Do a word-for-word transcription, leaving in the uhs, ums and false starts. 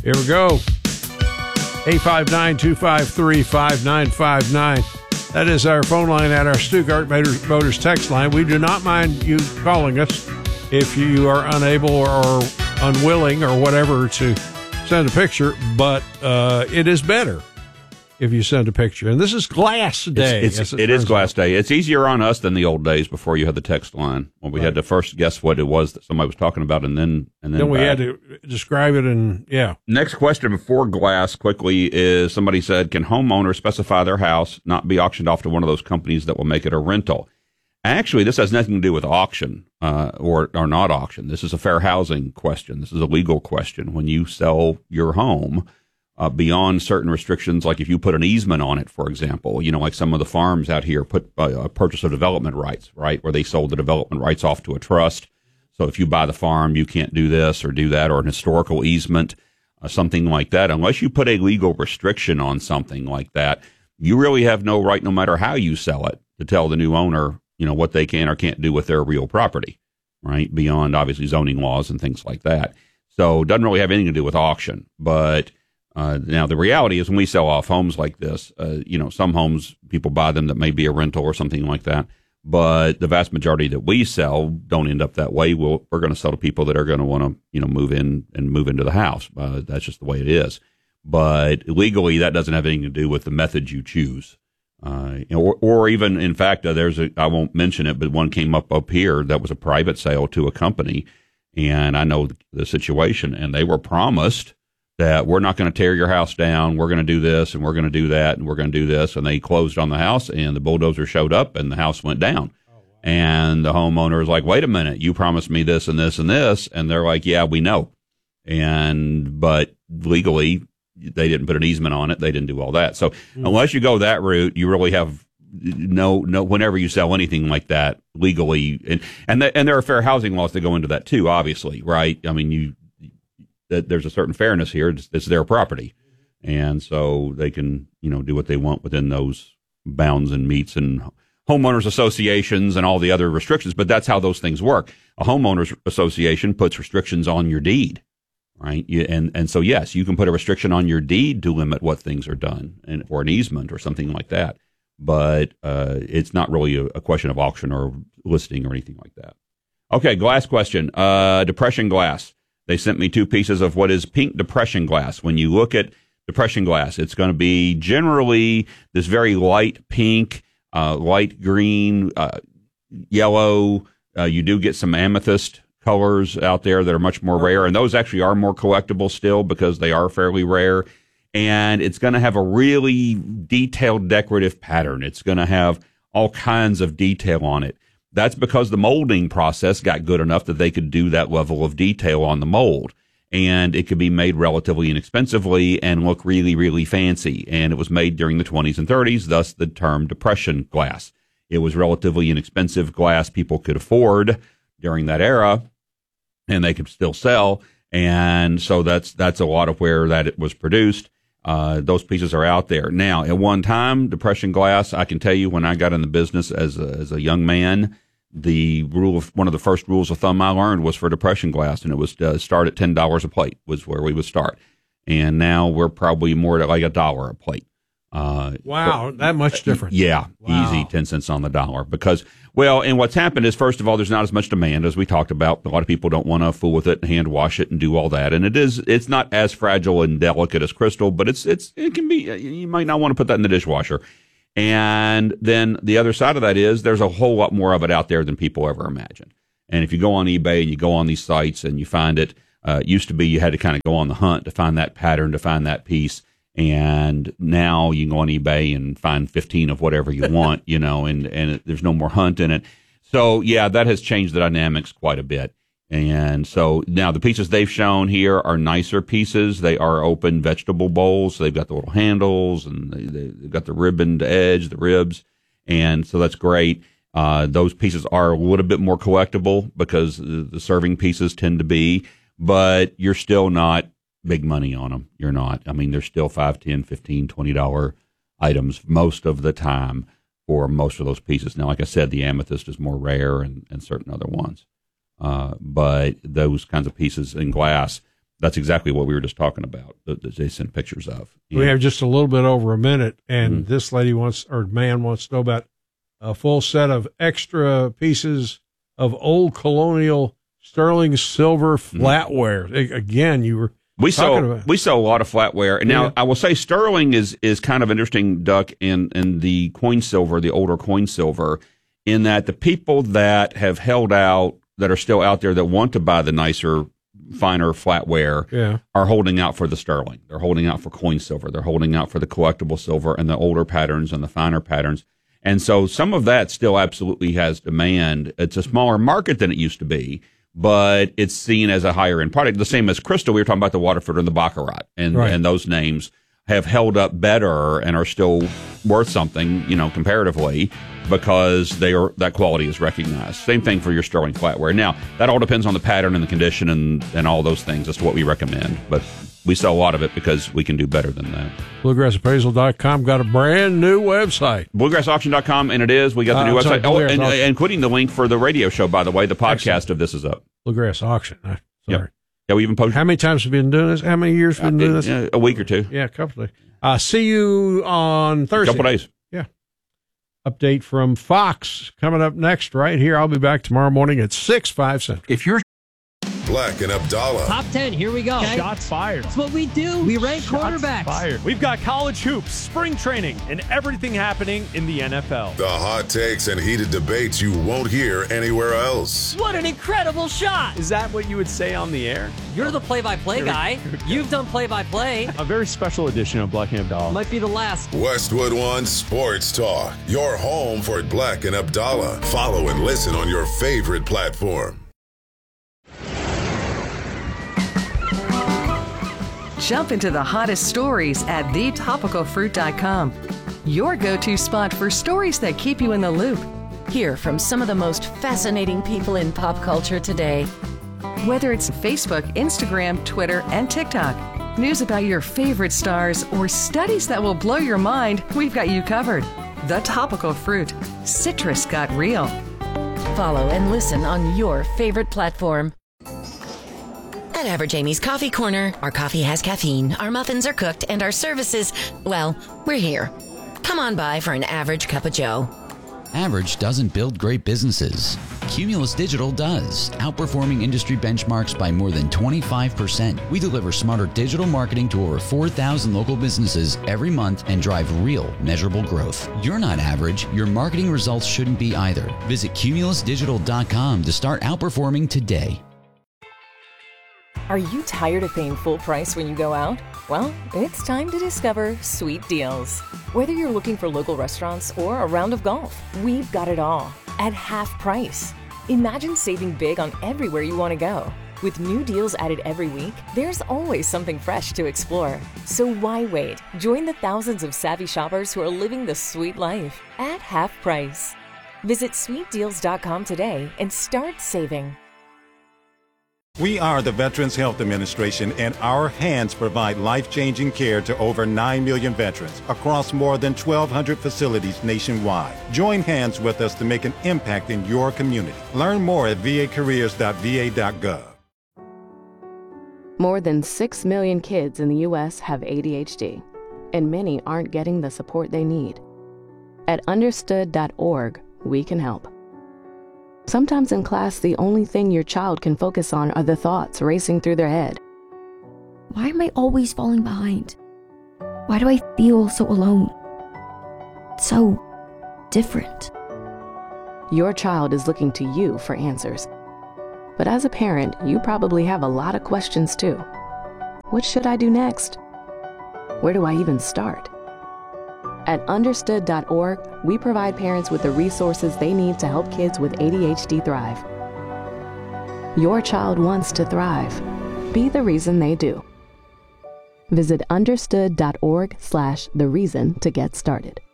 Here we go. eight five nine, two five three, five nine five nine. That is our phone line at our Stuttgart Motors, Motors text line. We do not mind you calling us if you are unable or unwilling or whatever to send a picture, but uh, it is better if you send a picture. And this is Glass Day. It's, it's, it is Glass Day. It's easier on us than the old days before you had the text line, when we right. had to first guess what it was that somebody was talking about, and then and then, then we back. had to describe it. And yeah. Next question before Glass quickly is, somebody said, can homeowners specify their house not be auctioned off to one of those companies that will make it a rental? Actually, this has nothing to do with auction uh, or or not auction. This is a fair housing question. This is a legal question. When you sell your home, Uh, beyond certain restrictions, like if you put an easement on it, for example, you know, like some of the farms out here put uh, a purchase of development rights, right, where they sold the development rights off to a trust. So if you buy the farm, you can't do this or do that, or an historical easement, uh, something like that. Unless you put a legal restriction on something like that, you really have no right, no matter how you sell it, to tell the new owner, you know, what they can or can't do with their real property, right, beyond obviously zoning laws and things like that. So it doesn't really have anything to do with auction, but Uh, now, the reality is when we sell off homes like this, uh, you know, some homes, people buy them that may be a rental or something like that. But the vast majority that we sell don't end up that way. We'll, we're going to sell to people that are going to want to, you know, move in and move into the house. Uh, that's just the way it is. But legally, that doesn't have anything to do with the method you choose. Uh, or, or even, in fact, uh, there's a, I won't mention it, but one came up up here that was a private sale to a company. And I know the, the situation, and they were promised that we're not going to tear your house down, we're going to do this, and we're going to do that, and we're going to do this. And they closed on the house, and the bulldozer showed up, and the house went down. Oh, wow. And the homeowner was like, wait a minute, you promised me this and this and this. And they're like, yeah, we know. And but legally, they didn't put an easement on it. They didn't do all that. So mm-hmm. unless you go that route, you really have no, no, whenever you sell anything like that legally, and, and, the, and there are fair housing laws that go into that too, obviously, right? I mean, you, that there's a certain fairness here. It's, it's their property. And so they can, you know, do what they want within those bounds and meets and homeowners associations and all the other restrictions. But that's how those things work. A homeowners association puts restrictions on your deed, right? You, and, and so, yes, you can put a restriction on your deed to limit what things are done, and or an easement or something like that. But uh, it's not really a, a question of auction or listing or anything like that. Okay, glass question. Uh, depression glass. They sent me two pieces of what is pink depression glass. When you look at depression glass, it's going to be generally this very light pink, uh, light green, uh, yellow. Uh, you do get some amethyst colors out there that are much more rare, and those actually are more collectible still because they are fairly rare. And it's going to have a really detailed decorative pattern. It's going to have all kinds of detail on it. That's because the molding process got good enough that they could do that level of detail on the mold. And it could be made relatively inexpensively and look really, really fancy. And it was made during the twenties and thirties, thus the term depression glass. It was relatively inexpensive glass people could afford during that era, and they could still sell. And so that's that's a lot of where that it was produced. Uh, those pieces are out there. Now, at one time, depression glass, I can tell you when I got in the business as a, as a young man, the rule of one of the first rules of thumb I learned was for depression glass, and it was to start at ten dollars a plate was where we would start. And now we're probably more at like a dollar a plate. Uh, wow, but, that much different. Yeah, wow. Easy, ten cents on the dollar. Because, well, and what's happened is, first of all, there's not as much demand as we talked about. A lot of people don't want to fool with it and hand wash it and do all that. And it is, it's not as fragile and delicate as crystal, but it's, it's, it can be, you might not want to put that in the dishwasher. And then the other side of that is there's a whole lot more of it out there than people ever imagined. And if you go on eBay and you go on these sites and you find it, uh, it used to be you had to kind of go on the hunt to find that pattern, to find that piece. And now you can go on eBay and find fifteen of whatever you want, you know, and, and there's no more hunt in it. So, yeah, that has changed the dynamics quite a bit. And so now the pieces they've shown here are nicer pieces. They are open vegetable bowls. So they've got the little handles, and they, they've got the ribboned edge, the ribs. And so that's great. Uh, those pieces are a little bit more collectible because the, the serving pieces tend to be, but you're still not big money on them. You're not. I mean, they're still five, ten, fifteen, twenty dollar items most of the time for most of those pieces. Now, like I said, the amethyst is more rare, and, and certain other ones. Uh, but those kinds of pieces in glass, that's exactly what we were just talking about that, that they send pictures of. We Yeah. have just a little bit over a minute, and Mm-hmm. this lady wants, or man wants to know about a full set of extra pieces of old colonial sterling silver flatware. Mm-hmm. Again, you were We sell about. we sell a lot of flatware, and now Yeah. I will say sterling is is kind of interesting, Duck, in in the coin silver, the older coin silver, in that the people that have held out, that are still out there, that want to buy the nicer, finer flatware, Yeah. are holding out for the sterling. They're holding out for coin silver. They're holding out for the collectible silver and the older patterns and the finer patterns. And so some of that still absolutely has demand. It's a smaller market than it used to be, but it's seen as a higher end product. The same as crystal. We were talking about the Waterford and the Baccarat, and Right. and those names have held up better and are still worth something, you know, comparatively, because they are, that quality is recognized. Same thing for your sterling flatware. Now, that all depends on the pattern and the condition and, and all those things as to what we recommend. But we sell a lot of it because we can do better than that. Bluegrass Appraisal dot com got a brand new website. Bluegrass Auction dot com, and it is. We got the Uh, new sorry, website. Oh, Bluegrass and, Auction. including the link for the radio show, by the way. The podcast Excellent. of this is up. Bluegrass Auction. Uh, Yeah. Sorry. Yeah, we even posted How many times have you been doing this? How many years have you been doing this? uh, a week or two. Yeah, a couple of days. Uh, see you on A Thursday. couple days. Yeah. Update from Fox coming up next right here. I'll be back tomorrow morning at six, five Central. If you're Black and Abdallah. Top ten, here we go. Okay? Shots fired. That's what we do. We rank Shots quarterbacks. fired. We've got college hoops, spring training, and everything happening in the N F L. The hot takes and heated debates you won't hear anywhere else. What an incredible shot. Is that what you would say on the air? You're the play-by-play guy. You've done play-by-play. A very special edition of Black and Abdallah. Might be the last. Westwood One Sports Talk. Your home for Black and Abdallah. Follow and listen on your favorite platform. Jump into the hottest stories at the topical fruit dot com. Your go-to spot for stories that keep you in the loop. Hear from some of the most fascinating people in pop culture today. Whether it's Facebook, Instagram, Twitter, and TikTok. News about your favorite stars or studies that will blow your mind, we've got you covered. The Topical Fruit. Citrus got real. Follow and listen on your favorite platform. At Average Amy's Coffee Corner, our coffee has caffeine, our muffins are cooked, and our services, well, we're here. Come on by for an average cup of joe. Average doesn't build great businesses. Cumulus Digital does, outperforming industry benchmarks by more than twenty-five percent. We deliver smarter digital marketing to over four thousand local businesses every month and drive real, measurable growth. You're not average. Your marketing results shouldn't be either. Visit cumulus digital dot com to start outperforming today. Are you tired of paying full price when you go out? Well, it's time to discover Sweet Deals. Whether you're looking for local restaurants or a round of golf, we've got it all at half price. Imagine saving big on everywhere you want to go. With new deals added every week, there's always something fresh to explore. So why wait? Join the thousands of savvy shoppers who are living the sweet life at half price. Visit sweet deals dot com today and start saving. We are the Veterans Health Administration, and our hands provide life-changing care to over nine million veterans across more than twelve hundred facilities nationwide. Join hands with us to make an impact in your community. Learn more at v a careers dot v a dot gov. More than six million kids in the U S have A D H D, and many aren't getting the support they need. At understood dot org, we can help. Sometimes in class, the only thing your child can focus on are the thoughts racing through their head. Why am I always falling behind? Why do I feel so alone? So different. Your child is looking to you for answers. But as a parent, you probably have a lot of questions too. What should I do next? Where do I even start? At understood dot org, we provide parents with the resources they need to help kids with A D H D thrive. Your child wants to thrive. Be the reason they do. Visit understood dot org slash the reason to get started.